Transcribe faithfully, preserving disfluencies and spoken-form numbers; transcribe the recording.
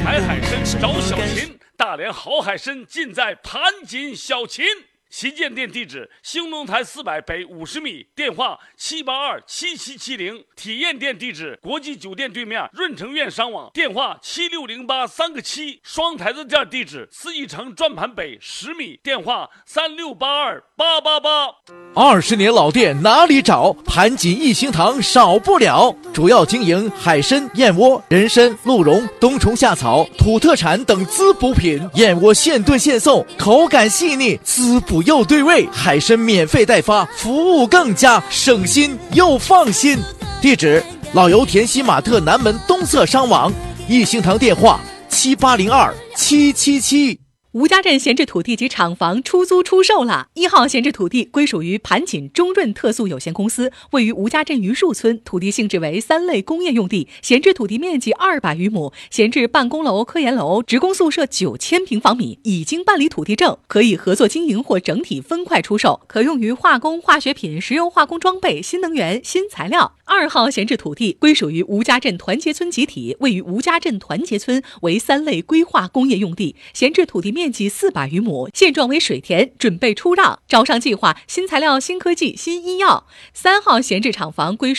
采海参找小秦，大连好海参尽在盘锦小秦。旗舰店地址：兴隆台四百北五十米，电话七八二七七七零。体验店地址：国际酒店对面润城苑商网，电话七六零八三个七。双台子店地址：四义城转盘北十米，电话三六八二八八八。 二十年老店哪里找？盘锦一星堂少不了。主要经营海参、燕窝、人参、鹿茸、冬虫夏草、土特产等滋补品。燕窝现炖现送，口感细腻，滋补又对味。海参免费代发，服务更加省心又放心。地址：老油田西马特南门东侧商网。一星堂电话：七八零二七七七。 吴家镇闲置土地及厂房出租出售了。一号闲置土地归属于盘锦中润特速有限公司，位于吴家镇榆树村，土地性质为三类工业用地，闲置土地面积二百余亩，闲置办公楼、科研楼、职工宿舍九千平方米，已经办理土地证，可以合作经营或整体分块出售，可用于化工、化学品、石油化工装备、新能源、新材料。二号闲置土地归属于吴家镇团结村集体，位于吴家镇团结村，为三类规划工业用地，闲置土地面积四百余亩，现状为水田，准备出让，招商计划新材料、新科技、新医药。三号闲置厂房归